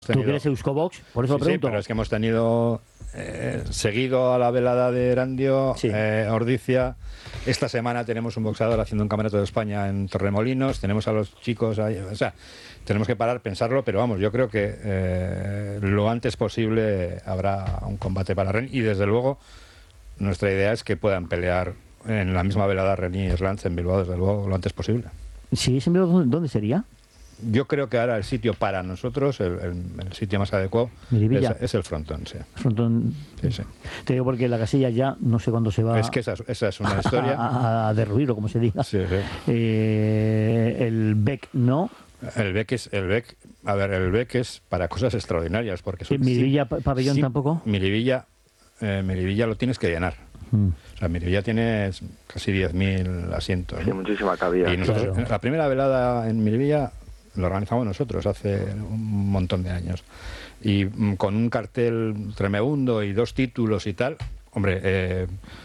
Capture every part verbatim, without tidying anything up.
¿Tú quieres Euskobox? Por eso sí, lo pregunto. Sí, pero es que hemos tenido eh, seguido a la velada de Erandio, sí. eh, Ordicia. Esta semana tenemos un boxeador haciendo un campeonato de España en Torremolinos. Tenemos a los chicos ahí, o sea, tenemos que parar, pensarlo, pero vamos, yo creo que eh, lo antes posible habrá un combate para Ren, y desde luego nuestra idea es que puedan pelear en la misma velada Ren y Slants en Bilbao, desde luego, lo antes posible. Sí, ¿es en Bilbao dónde sería? Yo creo que ahora el sitio para nosotros, el, el, el sitio más adecuado, es, es el frontón, sí. Frontón. Sí, sí. Te digo porque la casilla ya no sé cuándo se va. Es que esa, esa es una historia. A, a derruirlo, como se diga. Sí, sí. Eh, el B E C no. El B E C es, el B E C, a ver, el B E C es para cosas extraordinarias, porque son, Miribilla sí, pabellón sí, tampoco. Miribilla, eh, Miribilla lo tienes que llenar. Mm. O sea, Miribilla tiene casi diez mil asientos. Sí, ¿no? Muchísima cabida. Y nosotros, claro. La primera velada en Miribilla lo organizamos nosotros hace un montón de años, y mm, con un cartel tremebundo y dos títulos y tal, hombre, eh,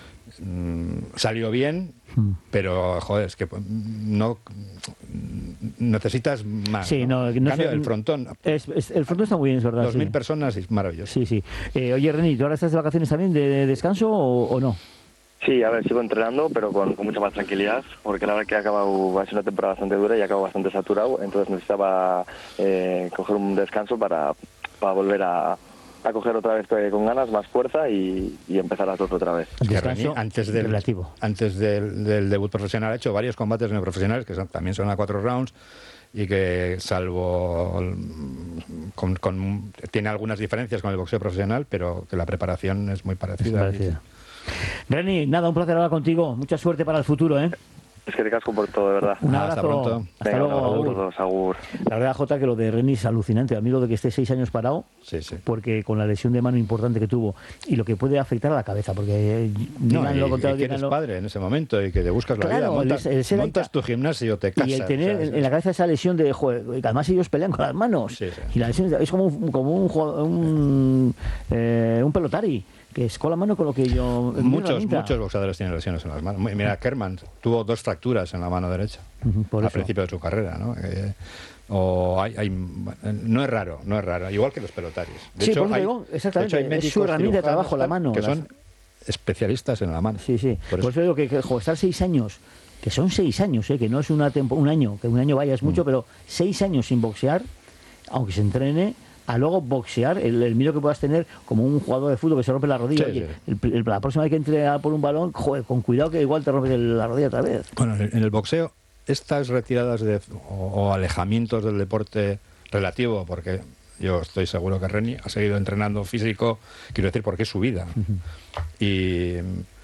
mm, salió bien, mm. pero joder, es que no necesitas más. Sí, ¿no? no, En no cambio, sé, el frontón, es, es, el frontón está muy bien, es verdad. Dos mil sí. personas y maravilloso. Sí, sí. Eh, oye, Reni, ¿tú ahora estás de vacaciones también, de, de descanso o, o no? Sí, a ver, sigo entrenando, pero con, con mucha más tranquilidad, porque la verdad que he acabado, ha sido una temporada bastante dura y he acabado bastante saturado, entonces necesitaba eh, coger un descanso para, para volver a, a coger otra vez con ganas, más fuerza y, y empezar a todo otra vez. Descanso antes del, relativo. Antes del, del debut profesional ha hecho varios combates no profesionales, que son, también son a cuatro rounds, y que salvo con, con, tiene algunas diferencias con el boxeo profesional, pero que la preparación es muy parecida. Es parecida. Reni, nada, un placer hablar contigo. Mucha suerte para el futuro, ¿eh? Es que te casco por todo, de verdad. Un abrazo. Hasta pronto. Hasta Venga, luego, agur, agur. todos, agur. La verdad, Jota, que lo de Reni es alucinante. A mí lo de que esté seis años parado, sí, sí. porque con la lesión de mano importante que tuvo y lo que puede afectar a la cabeza, porque no, y, lo y que eres padre en ese momento y que te buscas la claro, vida, montas, el, el montas tu gimnasio, te casas. Y el tener o sea, en, en la cabeza esa lesión de, joder, además ellos pelean con las manos. Sí, sí. Y la lesión es como un, como un, un, eh, un pelotari. Que es con la mano con lo que yo... Muchos, muchos boxeadores tienen lesiones en las manos. Mira, Kerman tuvo dos fracturas en la mano derecha uh-huh, por al eso. principio de su carrera, ¿no? Eh, o hay, hay, no es raro, no es raro, igual que los pelotarios. De sí, hecho, por hay, digo, exactamente, de hecho, hay es su herramienta de trabajo, la mano. Que las... son especialistas en la mano. Sí, sí. Por, por eso, eso digo que, que jo, estar seis años, que son seis años, ¿eh? Que no es una tempo, un año, que un año vaya es mucho, mm. pero seis años sin boxear, aunque se entrene, a luego boxear, el, el miedo que puedas tener como un jugador de fútbol que se rompe la rodilla. Sí, Oye, sí. El, el, la próxima vez que entre a por un balón, joder, con cuidado que igual te rompes el, la rodilla otra vez. Bueno, en el boxeo, estas retiradas de, o, o alejamientos del deporte relativo, porque yo estoy seguro que Reni ha seguido entrenando físico, quiero decir, porque es su vida. Uh-huh. Y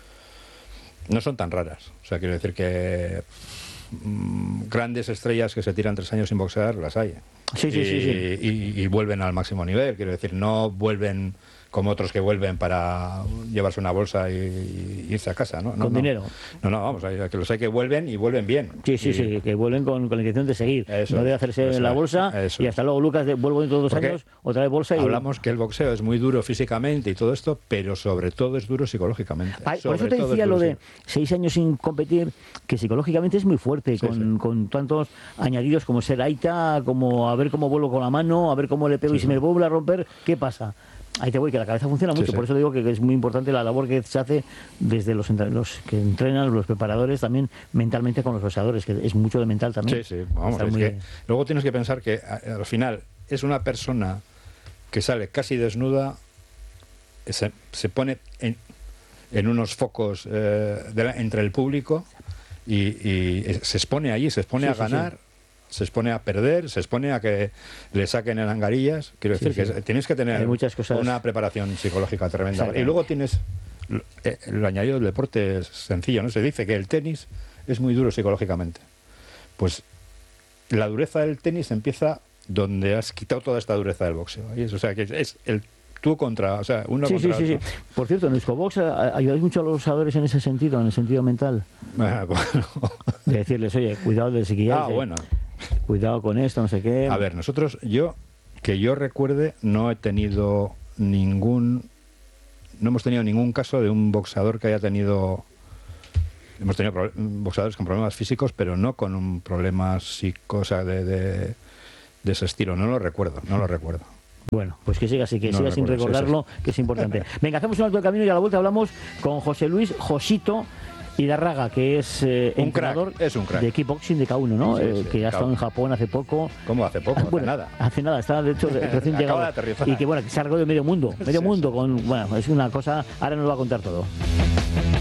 no son tan raras. O sea, quiero decir que mmm, grandes estrellas que se tiran tres años sin boxear, las hay. Sí, sí, y, sí, sí. Y, y vuelven al máximo nivel, quiero decir, no vuelven como otros que vuelven para llevarse una bolsa y, y irse a casa, ¿no? no con no. dinero. No, no, vamos, hay que los hay que vuelven y vuelven bien. Sí, sí, y... sí, que vuelven con, con la intención de seguir, eso, no de hacerse eso, la bolsa eso, y hasta luego, Lucas, de, vuelvo dentro de dos Porque años, otra vez bolsa y... Hablamos que el boxeo es muy duro físicamente y todo esto, pero sobre todo es duro psicológicamente. Ay, por eso te decía lo de seis años sin competir, que psicológicamente es muy fuerte, sí, con, sí. con tantos añadidos como ser aita, como a ver cómo vuelvo con la mano, a ver cómo le pego sí, y si sí. me vuelve a romper, ¿qué pasa? Ahí te voy, que la cabeza funciona mucho, sí, sí. Por eso digo que es muy importante la labor que se hace desde los, los que entrenan, los preparadores, también mentalmente con los boxeadores, que es mucho de mental también. Sí, sí, vamos, es muy... que luego tienes que pensar que al final es una persona que sale casi desnuda, se, se pone en, en unos focos eh, de la, entre el público y, y se expone allí, se expone sí, a ganar. Sí, sí. Se expone a perder, se expone a que le saquen en angarillas. Quiero decir sí, sí. que tienes que tener muchas cosas... una preparación psicológica tremenda. Y luego tienes eh, lo añadido del deporte es sencillo, ¿no? Se dice que el tenis es muy duro psicológicamente. Pues la dureza del tenis empieza donde has quitado toda esta dureza del boxeo. Y es, o sea, que es el tú contra, o sea, uno sí, contra sí, sí, otro. Sí. Por cierto, en Euskobox ayudáis mucho a los boxeadores en ese sentido, en el sentido mental. Ah, bueno. De decirles, oye, cuidado de si Ah, de, bueno. Cuidado con esto, no sé qué. A ver, nosotros, yo, que yo recuerde, no he tenido ningún, no hemos tenido ningún caso de un boxeador que haya tenido, hemos tenido boxeadores con problemas físicos, pero no con un problema psico, o sea, de, de, de ese estilo, no lo recuerdo, no lo recuerdo. Bueno, pues que siga así, que No siga sin recuerdo, recordarlo, que es importante. Venga, hacemos un alto de camino y a la vuelta hablamos con José Luis Josito Hidarraga, que es eh, un entrenador crack, es un crack. de kickboxing de K uno, ¿no? Sí, Eh, sí, que ha estado K uno. en Japón hace poco. ¿Cómo hace poco? Hace Bueno, nada. Hace nada, está de hecho de- recién Acaba llegado. de aterrizar. Y que bueno, que se ha recorrido medio mundo, medio Sí, mundo sí. con, bueno, es una cosa, ahora nos lo va a contar todo.